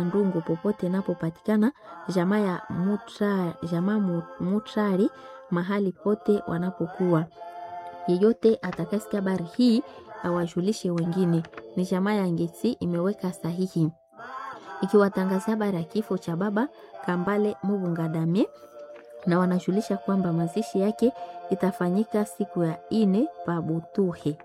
Ndungu popote napopatikana, jamaa ya Mutrari mahali pote wanapokuwa. Yeyote atakasikia habari hii awajulishe wengine. Ni jamaa ya Ngesi imeweka sahihi ikiwatangazia habari ya kifo cha baba Kambale Mubungadame, na wanajulisha kwamba mazishi yake itafanyika siku ya 4 pa Butuhe.